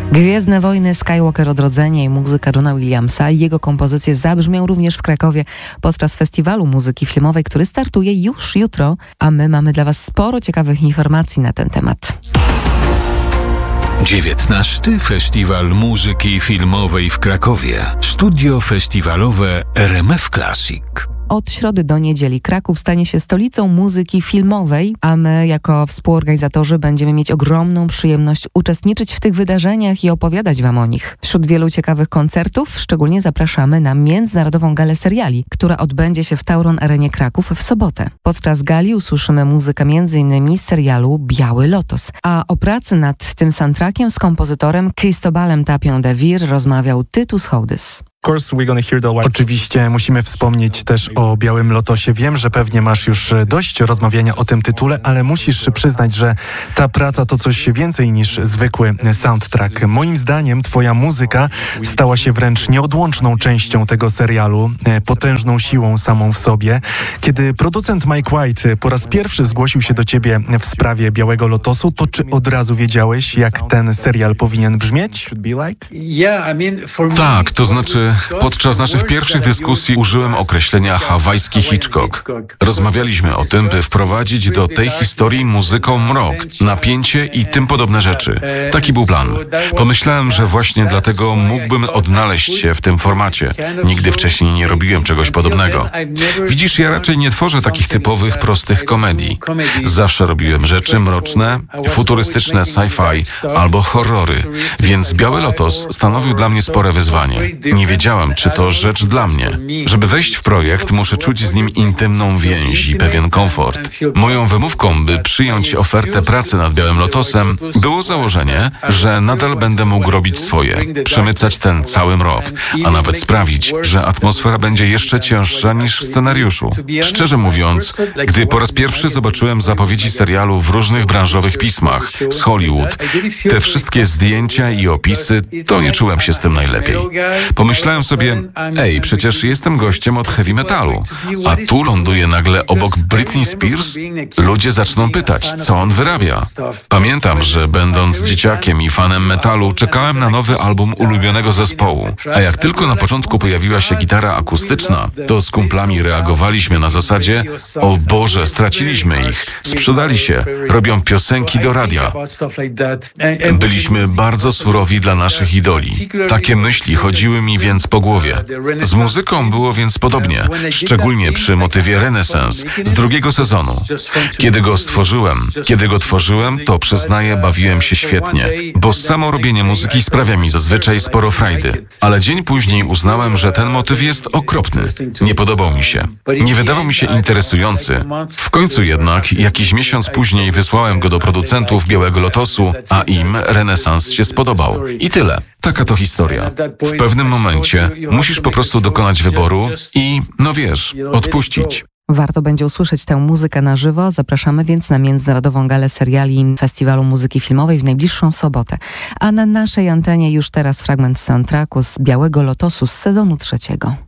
Gwiezdne Wojny, Skywalker Odrodzenie i muzyka Johna Williamsa. Jego kompozycje zabrzmią również w Krakowie podczas Festiwalu Muzyki Filmowej, który startuje już jutro, a my mamy dla Was sporo ciekawych informacji na ten temat. 19. Festiwal Muzyki Filmowej w Krakowie. Studio festiwalowe RMF Classic. Od środy do niedzieli Kraków stanie się stolicą muzyki filmowej, a my jako współorganizatorzy będziemy mieć ogromną przyjemność uczestniczyć w tych wydarzeniach i opowiadać Wam o nich. Wśród wielu ciekawych koncertów szczególnie zapraszamy na Międzynarodową Galę Seriali, która odbędzie się w Tauron Arenie Kraków w sobotę. Podczas gali usłyszymy muzykę m.in. z serialu Biały Lotos, a o pracy nad tym soundtrackiem z kompozytorem Cristobalem Tapią de Vir rozmawiał Tytus Hołdys. Oczywiście musimy wspomnieć też o Białym Lotosie. Wiem, że pewnie masz już dość rozmawiania o tym tytule, ale musisz przyznać, że ta praca to coś więcej niż zwykły soundtrack. Moim zdaniem twoja muzyka stała się wręcz nieodłączną częścią tego serialu, potężną siłą samą w sobie. Kiedy producent Mike White po raz pierwszy zgłosił się do ciebie w sprawie Białego Lotosu, to czy od razu wiedziałeś, jak ten serial powinien brzmieć? Tak, to znaczy podczas naszych pierwszych dyskusji użyłem określenia hawajski Hitchcock. Rozmawialiśmy o tym, by wprowadzić do tej historii muzyką mrok, napięcie i tym podobne rzeczy. Taki był plan. Pomyślałem, że właśnie dlatego mógłbym odnaleźć się w tym formacie. Nigdy wcześniej nie robiłem czegoś podobnego. Widzisz, ja raczej nie tworzę takich typowych, prostych komedii. Zawsze robiłem rzeczy mroczne, futurystyczne sci-fi albo horrory, więc Biały Lotos stanowił dla mnie spore wyzwanie. Nie wiedziałem, czy to rzecz dla mnie. Żeby wejść w projekt, muszę czuć z nim intymną więź i pewien komfort. Moją wymówką, by przyjąć ofertę pracy nad Białym Lotosem, było założenie, że nadal będę mógł robić swoje, przemycać ten cały mrok, a nawet sprawić, że atmosfera będzie jeszcze cięższa niż w scenariuszu. Szczerze mówiąc, gdy po raz pierwszy zobaczyłem zapowiedzi serialu w różnych branżowych pismach z Hollywood, te wszystkie zdjęcia i opisy, to nie czułem się z tym najlepiej. Pomyślałem sobie, przecież jestem gościem od heavy metalu, a tu ląduję nagle obok Britney Spears? Ludzie zaczną pytać, co on wyrabia. Pamiętam, że będąc dzieciakiem i fanem metalu, czekałem na nowy album ulubionego zespołu, a jak tylko na początku pojawiła się gitara akustyczna, to z kumplami reagowaliśmy na zasadzie, o Boże, straciliśmy ich, sprzedali się, robią piosenki do radia. Byliśmy bardzo surowi dla naszych idoli. Takie myśli chodziły mi więc po głowie. Z muzyką było więc podobnie, szczególnie przy motywie Renesans z drugiego sezonu. Kiedy go tworzyłem, to przyznaję, bawiłem się świetnie, bo samo robienie muzyki sprawia mi zazwyczaj sporo frajdy. Ale dzień później uznałem, że ten motyw jest okropny. Nie podobał mi się. Nie wydawał mi się interesujący. W końcu jednak, jakiś miesiąc później wysłałem go do producentów Białego Lotosu, a im Renesans się spodobał. I tyle. Taka to historia. W pewnym momencie musisz po prostu dokonać wyboru i, odpuścić. Warto będzie usłyszeć tę muzykę na żywo. Zapraszamy więc na Międzynarodową Galę Seriali Festiwalu Muzyki Filmowej w najbliższą sobotę. A na naszej antenie już teraz fragment soundtracku z Białego Lotosu z sezonu 3.